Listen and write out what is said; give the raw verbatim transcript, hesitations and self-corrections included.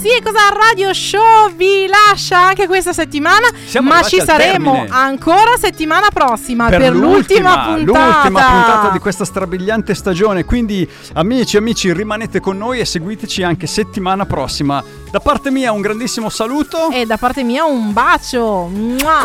Così è Cosa Radio Show vi lascia anche questa settimana. Siamo ma ci saremo termine. ancora settimana prossima per, per l'ultima, l'ultima puntata l'ultima puntata di questa strabiliante stagione. Quindi amici amici rimanete con noi e seguiteci anche settimana prossima. Da parte mia un grandissimo saluto e da parte mia un bacio. Mua.